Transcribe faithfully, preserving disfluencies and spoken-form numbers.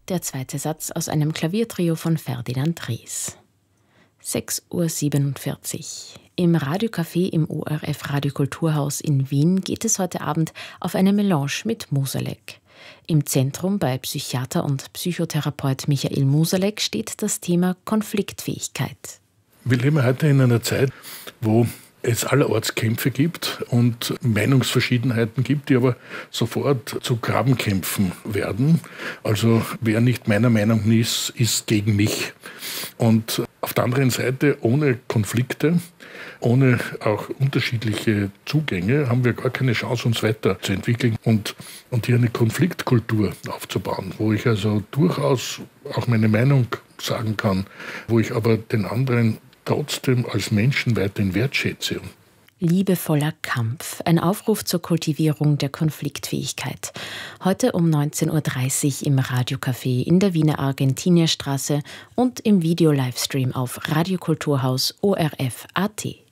Der zweite Satz aus einem Klaviertrio von Ferdinand Ries. sechs Uhr siebenundvierzig. Im Radiocafé im O R F Radiokulturhaus in Wien geht es heute Abend auf eine Melange mit Musalek. Im Zentrum bei Psychiater und Psychotherapeut Michael Musalek steht das Thema Konfliktfähigkeit. Wir leben heute in einer Zeit, wo es allerorts Kämpfe gibt und Meinungsverschiedenheiten gibt, die aber sofort zu Grabenkämpfen werden. Also wer nicht meiner Meinung ist, ist gegen mich. Und auf der anderen Seite, ohne Konflikte, ohne auch unterschiedliche Zugänge, haben wir gar keine Chance, uns weiterzuentwickeln und, und hier eine Konfliktkultur aufzubauen, wo ich also durchaus auch meine Meinung sagen kann, wo ich aber den anderen trotzdem als Menschen weiterhin wertschätze. Liebevoller Kampf, ein Aufruf zur Kultivierung der Konfliktfähigkeit. Heute um neunzehn Uhr dreißig im Radiocafé in der Wiener Argentinierstraße und im Video-Livestream auf radiokulturhaus punkt o r f punkt a t.